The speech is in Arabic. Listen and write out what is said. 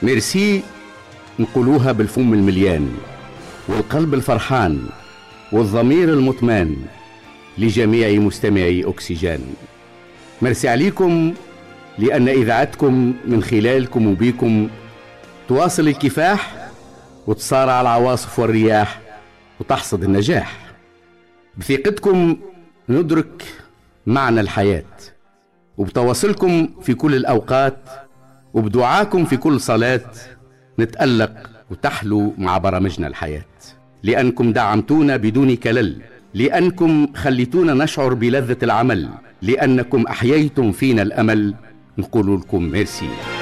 ميرسي نقولوها بالفم المليان والقلب الفرحان والضمير المطمئن لجميع مستمعي أكسجين. ميرسي عليكم لأن إذاعتكم من خلالكم وبيكم تواصل الكفاح وتصارع العواصف والرياح وتحصد النجاح. بثقتكم ندرك معنى الحياة، وبتواصلكم في كل الأوقات وبدعاكم في كل صلاة نتألق وتحلو مع برامجنا الحياة، لأنكم دعمتونا بدون كلل، لأنكم خليتونا نشعر بلذة العمل، لأنكم أحييتم فينا الأمل. نقول لكم ميرسي.